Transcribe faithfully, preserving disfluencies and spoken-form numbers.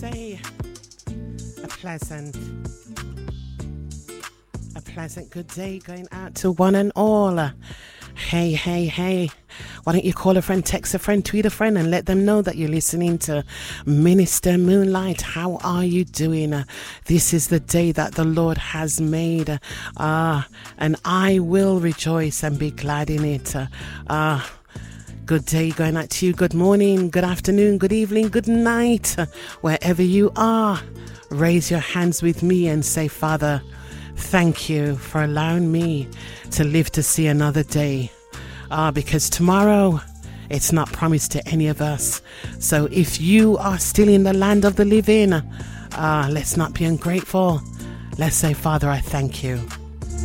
day. A pleasant, a pleasant good day going out to one and all. Hey, hey, hey. Why don't you call a friend, text a friend, tweet a friend, and let them know that you're listening to Minister Moonlight. How are you doing? Uh, this is the day that the Lord has made. Ah, uh, and I will rejoice and be glad in it. Ah, uh, uh, good day going out to you. Good morning, good afternoon, good evening, good night. Uh, wherever you are, raise your hands with me and say, Father, thank you for allowing me to live to see another day. Ah, uh, because tomorrow, it's not promised to any of us. So if you are still in the land of the living, ah, uh, let's not be ungrateful. Let's say, Father, I thank you.